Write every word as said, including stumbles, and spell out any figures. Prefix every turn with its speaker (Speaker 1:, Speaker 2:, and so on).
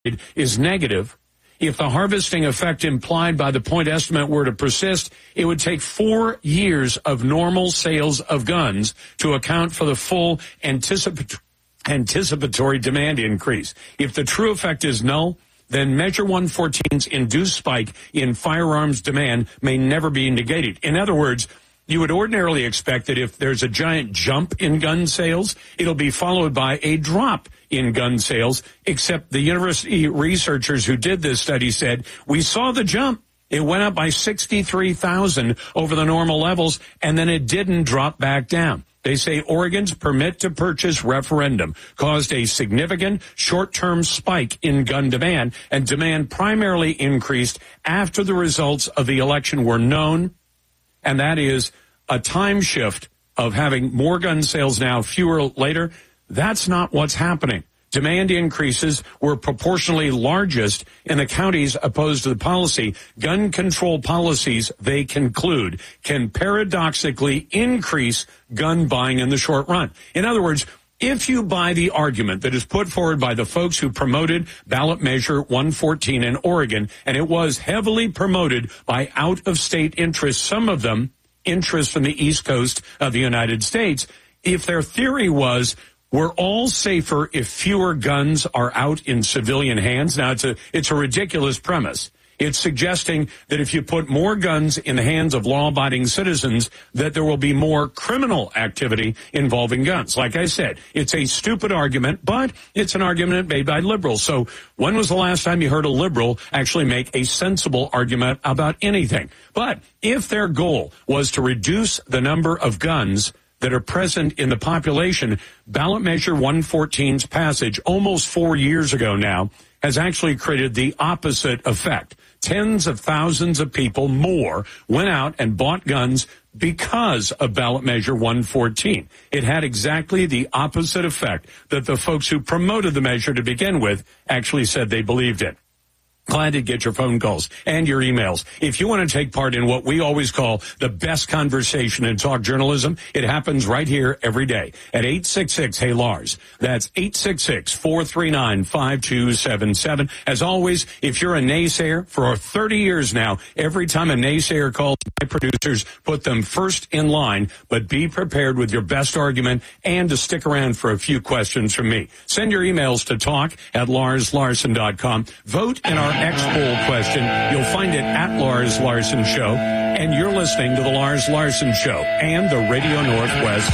Speaker 1: is negative. If the harvesting effect implied by the point estimate were to persist, it would take four years of normal sales of guns to account for the full anticipatory anticipatory demand increase. If the true effect is null, then Measure one fourteen's induced spike in firearms demand may never be negated. In other words, you would ordinarily expect that if there's a giant jump in gun sales, it'll be followed by a drop in gun sales, except the university researchers who did this study said, we saw the jump. It went up by sixty-three thousand over the normal levels, and then it didn't drop back down. They say Oregon's permit to purchase referendum caused a significant short-term spike in gun demand, and demand primarily increased after the results of the election were known, and that is a time shift of having more gun sales now, fewer later. That's not what's happening. Demand increases were proportionally largest in the counties opposed to the policy. Gun control policies, they conclude, can paradoxically increase gun buying in the short run. In other words, if you buy the argument that is put forward by the folks who promoted ballot measure one fourteen in Oregon, and it was heavily promoted by out-of-state interests, some of them interests from the East Coast of the United States, if their theory was we're all safer if fewer guns are out in civilian hands. Now, it's a, it's a ridiculous premise. It's suggesting that if you put more guns in the hands of law-abiding citizens, that there will be more criminal activity involving guns. Like I said, it's a stupid argument, but it's an argument made by liberals. So when was the last time you heard a liberal actually make a sensible argument about anything? But if their goal was to reduce the number of guns that are present in the population, ballot measure one fourteen's passage almost four years ago now has actually created the opposite effect. Tens of thousands of people more went out and bought guns because of ballot measure one fourteen. It had exactly the opposite effect that the folks who promoted the measure to begin with actually said they believed in. Glad to get your phone calls and your emails. If you want to take part in what we always call the best conversation in talk journalism, it happens right here every day at eight six six, hey Lars. That's eight six six, four three nine, five two seven seven. As always, if you're a naysayer, for thirty years now, every time a naysayer calls, my producers put them first in line, but be prepared with your best argument and to stick around for a few questions from me. Send your emails to talk at lars larson dot com. Vote in our X-Poll question. You'll find it at Lars Larson Show. And you're listening to the Lars Larson Show and the Radio Northwest